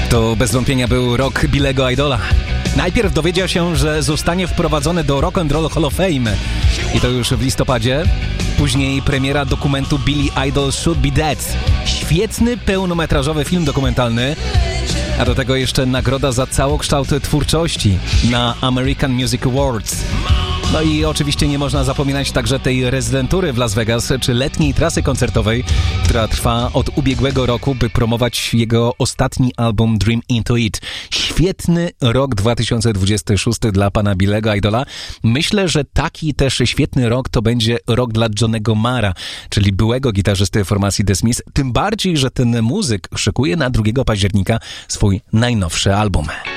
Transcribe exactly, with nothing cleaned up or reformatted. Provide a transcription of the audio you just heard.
To bez wątpienia był rok Billego Idola. Najpierw dowiedział się, że zostanie wprowadzony do Rock and Roll Hall of Fame i to już w listopadzie. Później premiera dokumentu Billy Idol Should Be Dead. Świetny, pełnometrażowy film dokumentalny, a do tego jeszcze nagroda za całokształt twórczości na American Music Awards. No i oczywiście nie można zapominać także tej rezydentury w Las Vegas, czy letniej trasy koncertowej, która trwa od ubiegłego roku, by promować jego ostatni album Dream Into It. Świetny rok dwa tysiące dwudziesty szósty dla pana Billego Idola. Myślę, że taki też świetny rok to będzie rok dla Johnnego Marra, czyli byłego gitarzysty formacji The Smiths. Tym bardziej, że ten muzyk szykuje na drugiego października swój najnowszy album.